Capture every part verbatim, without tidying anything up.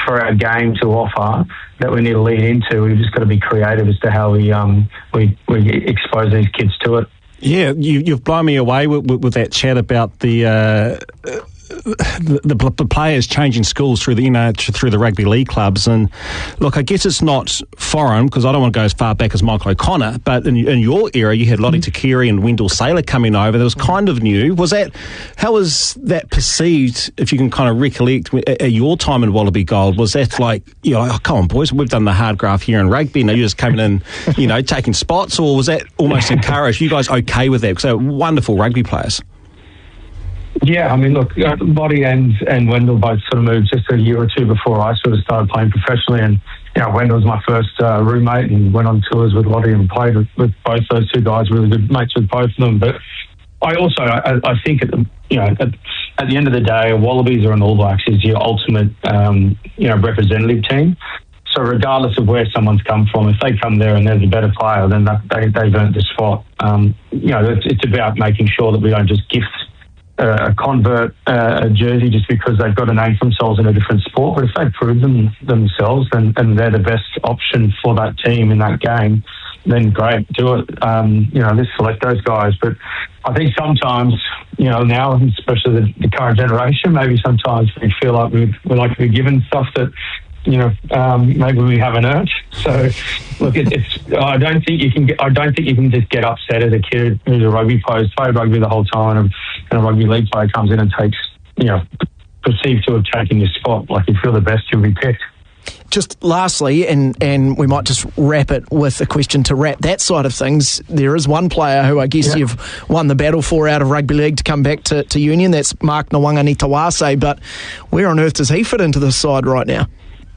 for our game to offer that we need to lean into. We've just got to be creative as to how we um we, we expose these kids to it. Yeah, you, you've blown me away with, with, with that chat about the, uh, the, the the players changing schools through the you know through the rugby league clubs. And look, I guess it's not foreign because I don't want to go as far back as Michael O'Connor, but in, in your era, you had Lottie Takiri and Wendell Saylor coming over. That was kind of new. Was that how was that perceived? If you can kind of recollect at, at your time in Wallaby Gold, was that like you know, oh, come on boys, we've done the hard graft here in rugby. Now you're just coming in, you know, taking spots, or was that almost encouraged? You guys okay with that? Because they're wonderful rugby players. Yeah, I mean, look, uh, Lottie and, and Wendell both sort of moved just a year or two before I sort of started playing professionally. And, you know, Wendell was my first uh, roommate and went on tours with Lottie and played with, with both those two guys, really good mates with both of them. But I also, I, I think, at the, you know, at, at the end of the day, a Wallabies or an All Blacks is your ultimate, um, you know, representative team. So regardless of where someone's come from, if they come there and they're the better player, then that, they, they've earned the spot. Um, you know, it's, it's about making sure that we don't just gift Uh, a convert uh, a jersey just because they've got to name themselves in a different sport. But if they prove them themselves and, and they're the best option for that team in that game, then great, do it. Um, you know, let's select those guys. But I think sometimes, you know, now, especially the, the current generation, maybe sometimes we feel like we've, we're like we're given stuff that, you know, um, maybe we haven't earned. So, look, it, it's. I don't think you can. Get, I don't think you can just get upset as a kid who's a rugby player, who's played rugby the whole time, and, and a rugby league player comes in and takes, you know, perceived to have taken your spot. Like, if you're the best, you'll be picked. Just lastly, and, and we might just wrap it with a question to wrap that side of things. There is one player who I guess yeah. you've won the battle for out of rugby league to come back to, to Union. That's Mark Nawaqanitawase. But where on earth does he fit into this side right now?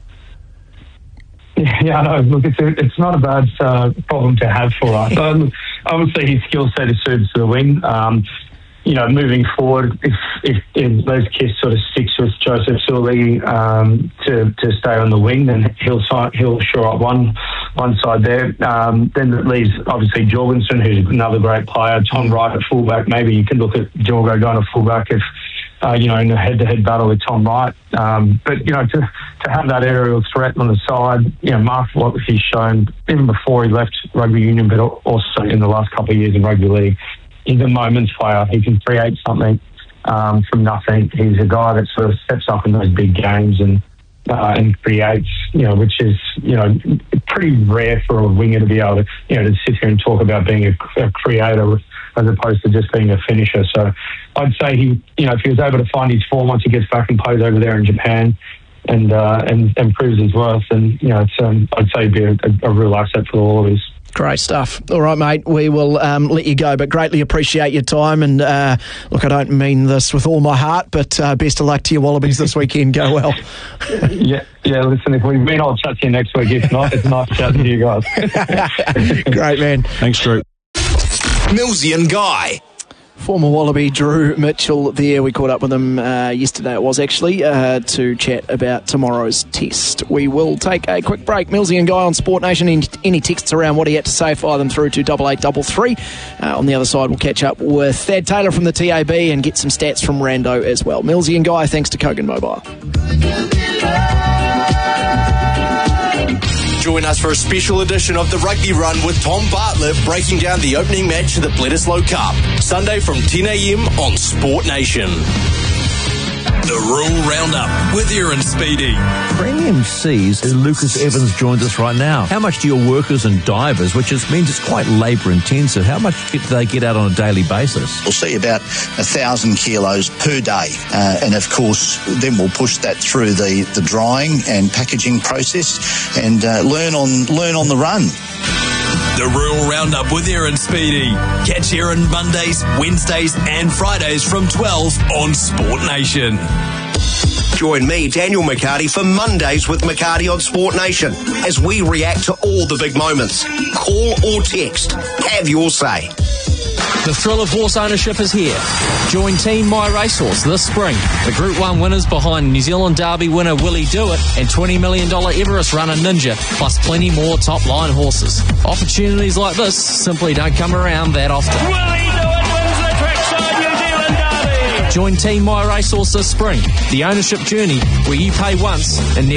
Yeah, no, look, it's, a, it's not a bad uh, problem to have for us. Um, obviously, his skill set is suited to the wing. Um, you know, moving forward, if, if, if those kids sort of sticks with Joseph Sully um, to to stay on the wing, then he'll he'll shore up one one side there. Um, then it leaves obviously Jorgensen, who's another great player. Tom Wright at fullback. Maybe you can look at Jorgo going to fullback if. Uh, you know, in a head-to-head battle with Tom Wright. Um, but, you know, to to have that aerial threat on the side, you know, Mark, what he's shown, even before he left rugby union, but also in the last couple of years in rugby league, he's a moments player. He can create something um, from nothing. He's a guy that sort of steps up in those big games and uh, and creates, you know, which is, you know, pretty rare for a winger to be able to, you know, to sit here and talk about being a, a creator as opposed to just being a finisher. So I'd say he, you know, if he was able to find his form once he gets back and plays over there in Japan and uh, and, and proves his worth, then, you know, it's, um, I'd say he'd be a, a, a real asset for the Wallabies. Great stuff. All right, mate, we will um, let you go, but greatly appreciate your time. And uh, look, I don't mean this with all my heart, but uh, best of luck to your Wallabies this weekend. Go well. yeah, yeah. Listen, if we win, I'll chat to you next week. If not, it's nice chatting to you guys. Great, man. Thanks, Drew. Millsy and Guy. Former Wallaby Drew Mitchell there. We caught up with him uh, yesterday, it was actually, uh, to chat about tomorrow's test. We will take a quick break. Millsy and Guy on Sport Nation. Any, any texts around what he had to say, fire them through to double eight double three. Uh, on the other side, we'll catch up with Thad Taylor from the T A B and get some stats from Rando as well. Millsy and Guy, thanks to Kogan Mobile. Join us for a special edition of the Rugby Run with Tom Bartlett breaking down the opening match of the Bledisloe Cup. Sunday from ten a.m. on Sport Nation. The Rural Roundup with Aaron Speedy. Premium Seas, Lucas Evans joins us right now. How much do your workers and divers, which is, means it's quite labour intensive, how much do they get out on a daily basis? We'll see about a thousand kilos per day. Uh, and of course, then we'll push that through the, the drying and packaging process and uh, learn on learn on the run. The Rural Roundup with Aaron Speedy. Catch Aaron Mondays, Wednesdays and Fridays from twelve on Sport Nation. Join me, Daniel McCarty, for Mondays with McCarty on Sport Nation as we react to all the big moments. Call or text. Have your say. The thrill of horse ownership is here. Join Team My Racehorse this spring. The Group one winners behind New Zealand Derby winner Willie Dewitt and twenty million dollars Everest runner Ninja, plus plenty more top-line horses. Opportunities like this simply don't come around that often. Willie Dewitt wins the Trackside New Zealand Derby. Join Team My Racehorse this spring. The ownership journey where you pay once and never